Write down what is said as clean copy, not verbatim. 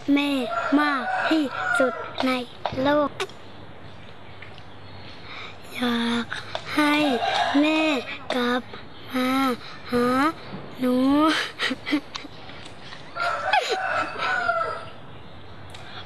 แม่มากที่สุดในโลกอยากให้แม่